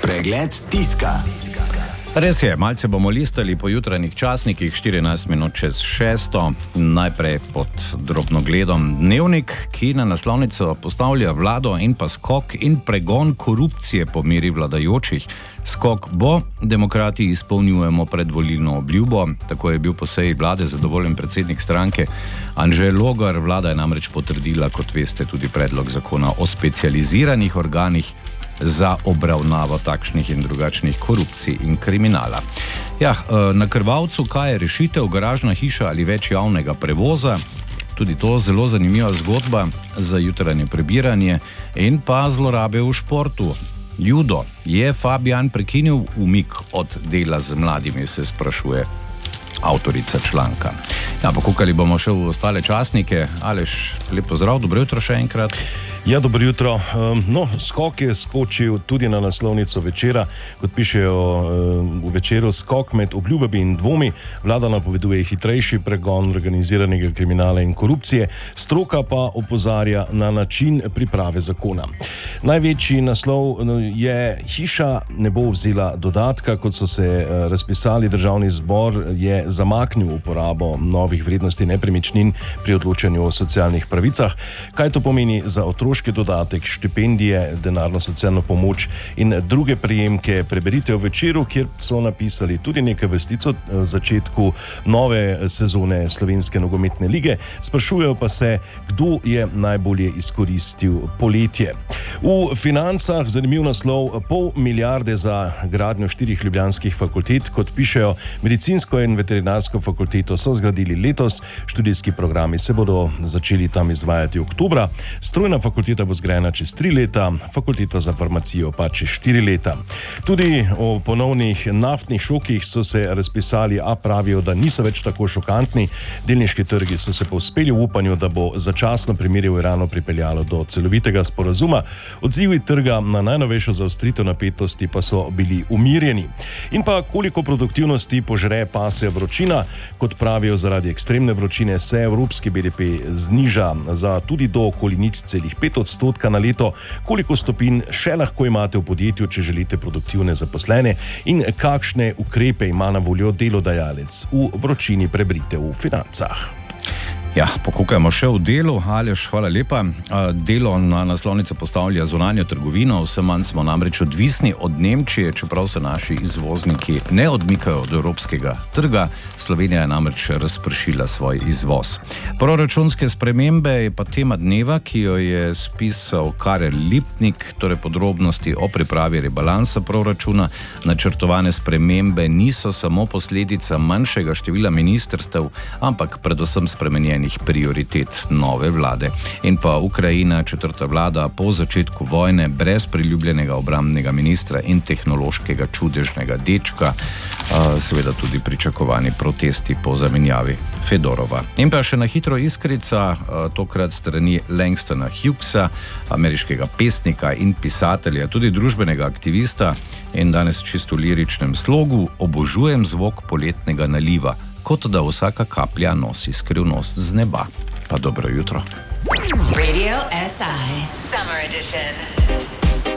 Pregled tiska. Res je, malce bomo listali po jutranjih časnikih, 14 minut čez 6. Najprej pod drobnogledom Dnevnik, ki na naslovnico postavlja vlado in pa skok in pregon korupcije po meri vladajočih. Skok bo, demokrati izpolnjujemo predvolilno obljubo, tako je bil po seji vlade zadovoljen predsednik stranke Anže Logar. Vlada je namreč potrdila, kot veste, tudi predlog zakona o specializiranih organih za obravnavo takšnih in drugačnih korupcij in kriminala. Ja, na Krvavcu, kaj je rešitev, garažna hiša ali več javnega prevoza? Tudi to zelo zanimiva zgodba za jutranje prebiranje. In pa zlorabe v športu. Judo, je Fabijan prekinil umik od dela z mladimi, se sprašuje avtorica članka. Ja, pokukali bomo še v ostale časnike. Aleš, lep pozdrav, dobro jutro še enkrat. Ja, dobro jutro. Skok je skočil tudi na naslovnico Večera. Kot pišejo v Večeru, skok med obljubami in dvomi. Vlada napoveduje hitrejši pregon organiziranega kriminala in korupcije, stroka pa opozarja na način priprave zakona. Največji naslov je: hiša ne bo vzela dodatka. Kot so se razpisali, Državni zbor je zamaknil uporabo novih vrednosti nepremičnin pri odločanju o socialnih pravicah. Kaj to pomeni za otroški dodatek, štipendije, denarno socialno pomoč in druge prejemke? Preberite v Večeru, kjer so napisali tudi nekaj vrstic o začetku nove sezone Slovenske nogometne lige. Sprašujejo pa se, kdo je najbolje izkoristil poletje. V Financah zanimiv naslov: 0,5 milijarde za gradnjo 4 ljubljanskih fakultet. Kot pišejo, medicinsko in veterinarsko fakulteto so zgradili letos, študijski programi se bodo začeli tam izvajati oktobra, strojna fakulteta bo zgrajena čez 3 leta, fakulteta za farmacijo pa čez 4 leta. Tudi o ponovnih naftnih šokih so se razpisali, a pravijo, da niso več tako šokantni. Delniški trgi so se povzpeli v upanju, da bo začasno premirje v Iranu pripeljalo do celovitega sporazuma. Odzivi trga na najnovejšo zaostritev napetosti pa so bili umirjeni. In pa koliko produktivnosti požre pasja vročina? Kot pravijo, zaradi ekstremne vročine se evropski BDP zniža za tudi do okoli 0,5% na leto. Koliko stopinj še lahko imate v podjetju, če želite produktivne zaposlene, in kakšne ukrepe ima na voljo delodajalec? V vročini preberite v Financah. Ja, pokukajmo še v Delu. Aleš, hvala lepa. Delo na naslovnico postavlja zunanjo trgovino. Vse manj smo namreč odvisni od Nemčije, čeprav se naši izvozniki ne odmikajo od evropskega trga. Slovenija je namreč razpršila svoj izvoz. Proračunske spremembe je pa tema dneva, ki jo je spisal Karel Lipnik, torej podrobnosti o pripravi rebalansa proračuna. Načrtovane spremembe niso samo posledica manjšega števila ministrstev, ampak predvsem spremenjenih prioritet nove vlade. In pa Ukrajina, četrta vlada po začetku vojne, brez priljubljenega obrambnega ministra in tehnološkega čudežnega dečka, seveda tudi pričakovani protesti po zamenjavi Fedorova. In pa še na hitro iskrica, tokrat strani Langstona Hughesa, ameriškega pesnika in pisatelja, tudi družbenega aktivista, in danes čisto v liričnem slogu: obožujem zvok poletnega naliva, kot da vsaka kaplja nosi skrivnost z neba. Pa dobro jutro. Radio SI Summer Edition.